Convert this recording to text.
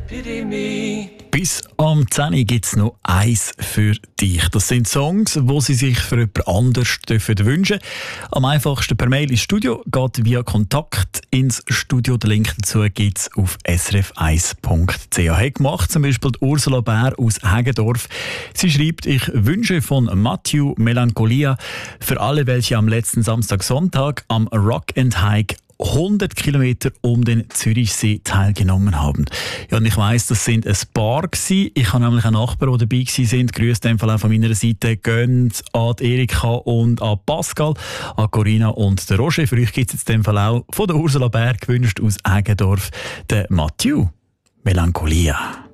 Bis am 10 Uhr gibt es noch eins für dich. Das sind Songs, die Sie sich für jemand anders wünschen dürfen. Am einfachsten per Mail ins Studio, geht via Kontakt ins Studio. Den Link dazu gibt es auf srf1.ch. Hat gemacht zum Beispiel die Ursula Bär aus Hägendorf. Sie schreibt, ich wünsche von Mathieu Melancholia für alle, welche am letzten Samstag-Sonntag am Rock and Hike 100 Kilometer um den Zürichsee teilgenommen haben. Ja, und ich weiss, das sind ein paar gewesen. Ich habe nämlich einen Nachbarn, die dabei sind. Grüße in dem Fall auch von meiner Seite. Gönnt an Erika und an Pascal, an Corinna und der Roger. Für euch gibt es jetzt in dem Fall auch von der Ursula Bär gewünscht aus Hägendorf, der Mathieu Melancholia.